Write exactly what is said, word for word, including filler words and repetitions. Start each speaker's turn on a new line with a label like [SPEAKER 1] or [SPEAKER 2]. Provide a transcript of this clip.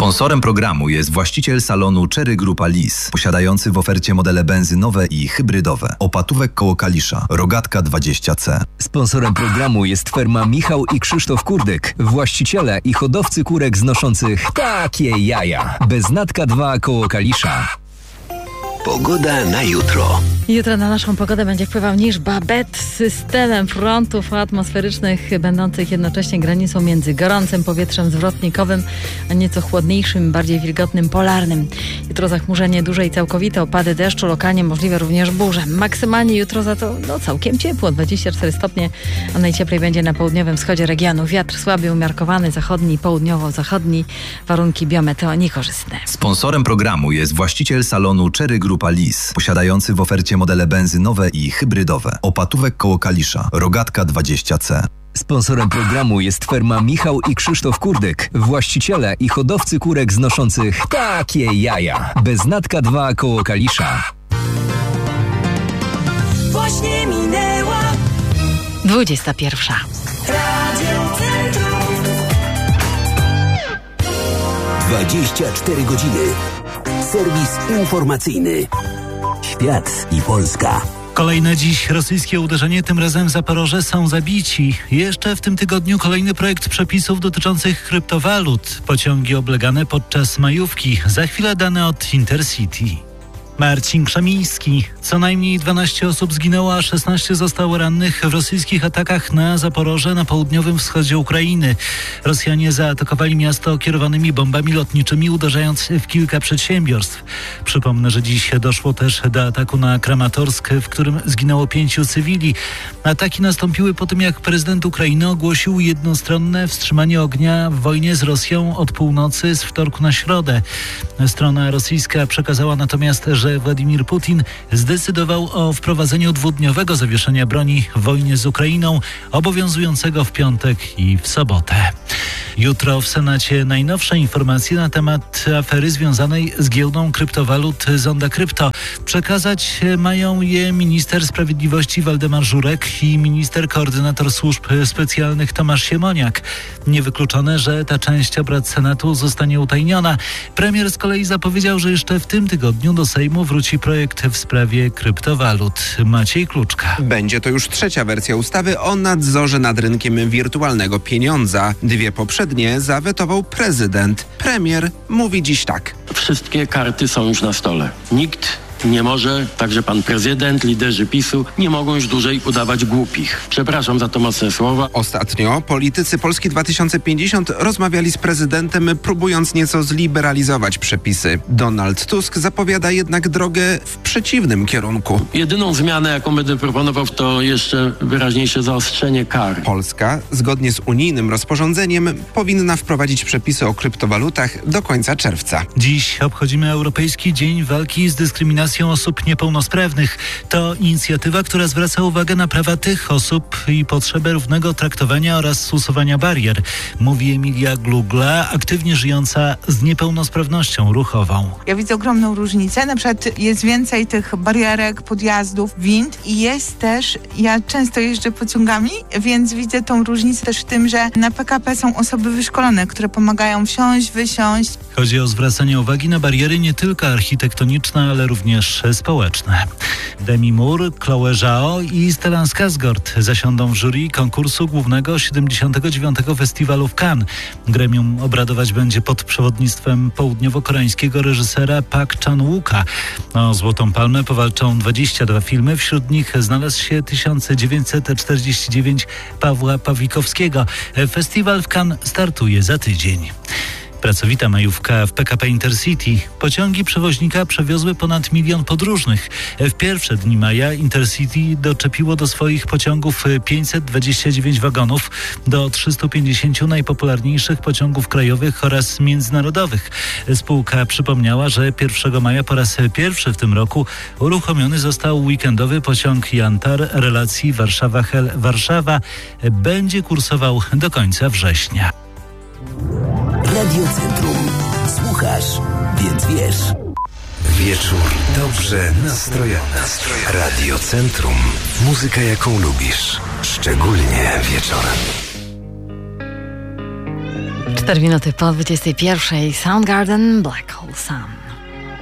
[SPEAKER 1] Sponsorem programu jest właściciel salonu Cherry Grupa Lis, posiadający w ofercie modele benzynowe i hybrydowe. Opatówek koło Kalisza, Rogatka dwadzieścia C.
[SPEAKER 2] Sponsorem programu jest firma Michał i Krzysztof Kurdyk, właściciele i hodowcy kurek znoszących takie jaja. Beznatka dwa koło Kalisza.
[SPEAKER 3] Pogoda na jutro.
[SPEAKER 4] Jutro na naszą pogodę będzie wpływał niż babet z systemem frontów atmosferycznych, będących jednocześnie granicą między gorącym powietrzem zwrotnikowym, a nieco chłodniejszym, bardziej wilgotnym polarnym. Jutro zachmurzenie duże i całkowite, opady deszczu, lokalnie możliwe również burze. Maksymalnie jutro za to no, całkiem ciepło, dwadzieścia cztery stopnie, a najcieplej będzie na południowym wschodzie regionu. Wiatr słaby, umiarkowany, zachodni, południowo-zachodni, warunki biometeo niekorzystne.
[SPEAKER 1] Sponsorem programu jest właściciel salonu Cherry Grupa Lis, posiadający w ofercie modele benzynowe i hybrydowe. Opatówek koło Kalisza, Rogatka dwadzieścia C.
[SPEAKER 2] Sponsorem programu jest firma Michał i Krzysztof Kurdyk, właściciele i hodowcy kurek znoszących takie jaja. Beznatka dwa koło Kalisza.
[SPEAKER 5] Właśnie minęła
[SPEAKER 4] dwudziesta pierwsza.
[SPEAKER 5] Radio Centrum.
[SPEAKER 3] dwadzieścia cztery godziny. Serwis informacyjny. Świat i Polska.
[SPEAKER 6] Kolejne dziś rosyjskie uderzenie, tym razem w Zaporoże, są zabici. Jeszcze w tym tygodniu kolejny projekt przepisów dotyczących kryptowalut. Pociągi oblegane podczas majówki. Za chwilę dane od Intercity. Marcin Krzemiński. Co najmniej dwanaście osób zginęło, a szesnaście zostało rannych w rosyjskich atakach na Zaporoże na południowym wschodzie Ukrainy. Rosjanie zaatakowali miasto kierowanymi bombami lotniczymi, uderzając w kilka przedsiębiorstw. Przypomnę, że dziś doszło też do ataku na Kramatorsk, w którym zginęło pięciu cywili. Ataki nastąpiły po tym, jak prezydent Ukrainy ogłosił jednostronne wstrzymanie ognia w wojnie z Rosją od północy z wtorku na środę. Strona rosyjska przekazała natomiast, że Władimir Putin zdecydował o wprowadzeniu dwudniowego zawieszenia broni w wojnie z Ukrainą, obowiązującego w piątek i w sobotę. Jutro w Senacie najnowsze informacje na temat afery związanej z giełdą kryptowalut Zonda Krypto. Przekazać mają je minister sprawiedliwości Waldemar Żurek i minister koordynator służb specjalnych Tomasz Siemoniak. Niewykluczone, że ta część obrad Senatu zostanie utajniona. Premier z kolei zapowiedział, że jeszcze w tym tygodniu do Sejmu wróci projekt w sprawie kryptowalut. Maciej Kluczka.
[SPEAKER 7] Będzie to już trzecia wersja ustawy o nadzorze nad rynkiem wirtualnego pieniądza. Dwie poprzednie zawetował prezydent. Premier mówi dziś tak.
[SPEAKER 8] Wszystkie karty są już na stole. Nikt nie może, także pan prezydent, liderzy PiSu nie mogą już dłużej udawać głupich. Przepraszam za to mocne słowa.
[SPEAKER 7] Ostatnio politycy Polski dwa tysiące pięćdziesiąt rozmawiali z prezydentem, próbując nieco zliberalizować przepisy. Donald Tusk zapowiada jednak drogę w przeciwnym kierunku.
[SPEAKER 8] Jedyną zmianę, jaką będę proponował, to jeszcze wyraźniejsze zaostrzenie kar.
[SPEAKER 7] Polska, zgodnie z unijnym rozporządzeniem, powinna wprowadzić przepisy o kryptowalutach do końca czerwca.
[SPEAKER 6] Dziś obchodzimy Europejski Dzień Walki z Dyskryminacją osób niepełnosprawnych. To inicjatywa, która zwraca uwagę na prawa tych osób i potrzebę równego traktowania oraz usuwania barier, mówi Emilia Glugla, aktywnie żyjąca z niepełnosprawnością ruchową.
[SPEAKER 9] Ja widzę ogromną różnicę. Na przykład jest więcej tych barierek, podjazdów, wind i jest też, ja często jeżdżę pociągami, więc widzę tą różnicę też w tym, że na P K P są osoby wyszkolone, które pomagają wsiąść, wysiąść.
[SPEAKER 6] Chodzi o zwracanie uwagi na bariery nie tylko architektoniczne, ale również społeczne. Demi Moore, Chloe Zhao i Stellan Skarsgård zasiądą w jury konkursu głównego siedemdziesiątego dziewiątego Festiwalu w Cannes. Gremium obradować będzie pod przewodnictwem południowo-koreańskiego reżysera Park Chan-wooka. O Złotą Palmę powalczą dwadzieścia dwa filmy, wśród nich znalazł się tysiąc dziewięćset czterdzieści dziewięć Pawła Pawlikowskiego. Festiwal w Cannes startuje za tydzień. Pracowita majówka w P K P Intercity. Pociągi przewoźnika przewiozły ponad milion podróżnych. W pierwsze dni maja Intercity doczepiło do swoich pociągów pięćset dwadzieścia dziewięć wagonów do trzystu pięćdziesięciu najpopularniejszych pociągów krajowych oraz międzynarodowych. Spółka przypomniała, że pierwszego maja po raz pierwszy w tym roku uruchomiony został weekendowy pociąg Jantar relacji Warszawa-Hel-Warszawa. Będzie kursował do końca września.
[SPEAKER 3] Radio Centrum. Słuchasz, więc wiesz.
[SPEAKER 10] Wieczór dobrze nastrojony. Radio Centrum. Muzyka, jaką lubisz. Szczególnie wieczorem.
[SPEAKER 4] cztery minuty po dwudziestej pierwszej. Soundgarden, Black Hole Sun.